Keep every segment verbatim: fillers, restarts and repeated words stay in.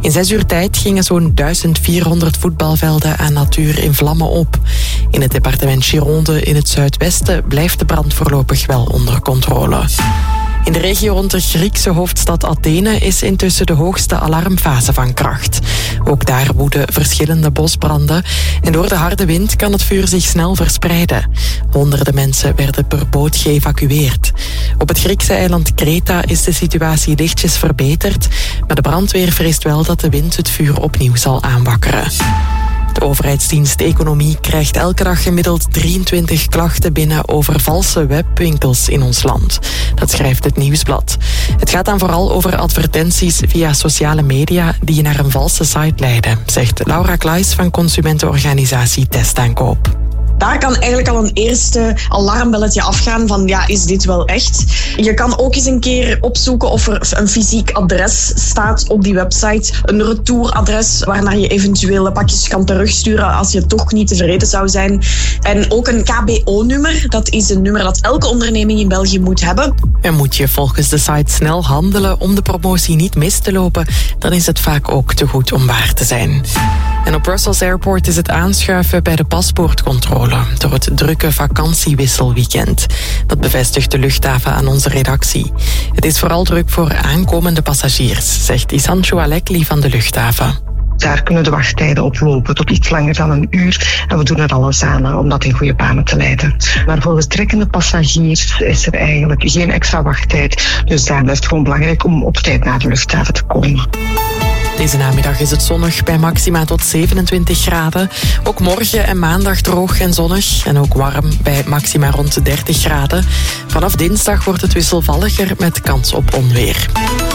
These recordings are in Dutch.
In zes uur tijd gingen zo'n duizend vierhonderd voetbalvelden aan natuur in vlammen op. In het departement Gironde in het zuidwesten blijft de brand voorlopig wel onder controle. In de regio rond de Griekse hoofdstad Athene is intussen de hoogste alarmfase van kracht. Ook daar woeden verschillende bosbranden en door de harde wind kan het vuur zich snel verspreiden. Honderden mensen werden per boot geëvacueerd. Op het Griekse eiland Kreta is de situatie lichtjes verbeterd, maar de brandweer vreest wel dat de wind het vuur opnieuw zal aanwakkeren. De overheidsdienst Economie krijgt elke dag gemiddeld drieëntwintig klachten binnen over valse webwinkels in ons land. Dat schrijft het Nieuwsblad. Het gaat dan vooral over advertenties via sociale media die naar een valse site leiden, zegt Laura Klaes van consumentenorganisatie Testaankoop. Daar kan eigenlijk al een eerste alarmbelletje afgaan van ja, is dit wel echt? Je kan ook eens een keer opzoeken of er een fysiek adres staat op die website. Een retouradres waarnaar je eventuele pakjes kan terugsturen als je toch niet tevreden zou zijn. En ook een K B O-nummer. Dat is een nummer dat elke onderneming in België moet hebben. En moet je volgens de site snel handelen om de promotie niet mis te lopen, dan is het vaak ook te goed om waar te zijn. En op Brussels Airport is het aanschuiven bij de paspoortcontrole door het drukke vakantiewisselweekend. Dat bevestigt de luchthaven aan onze redactie. Het is vooral druk voor aankomende passagiers, zegt Isancho Alekli van de luchthaven. Daar kunnen de wachttijden oplopen tot iets langer dan een uur. En we doen er alles aan om dat in goede banen te leiden. Maar voor vertrekkende passagiers is er eigenlijk geen extra wachttijd. Dus daar blijft het gewoon belangrijk om op tijd naar de luchthaven te komen. Deze namiddag is het zonnig bij maxima tot zevenentwintig graden. Ook morgen en maandag droog en zonnig. En ook warm bij maxima rond de dertig graden. Vanaf dinsdag wordt het wisselvalliger met kans op onweer.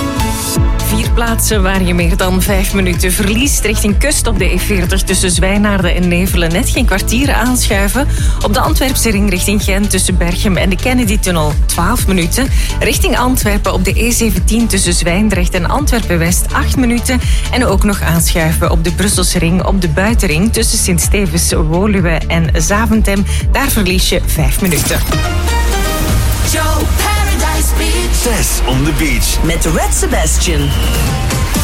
Vier plaatsen waar je meer dan vijf minuten verliest. Richting kust op de E veertig tussen Zwijnaarden en Nevelen net geen kwartier aanschuiven. Op de Antwerpse ring richting Gent tussen Berchem en de Kennedy-tunnel twaalf minuten. Richting Antwerpen op de E zeventien tussen Zwijndrecht en Antwerpen-West acht minuten. En ook nog aanschuiven op de Brusselse ring op de buitenring tussen Sint-Stevens, Woluwe en Zaventem. Daar verlies je vijf minuten. Joe Paradise Beach. Tess on the beach. Met Red Sebastian.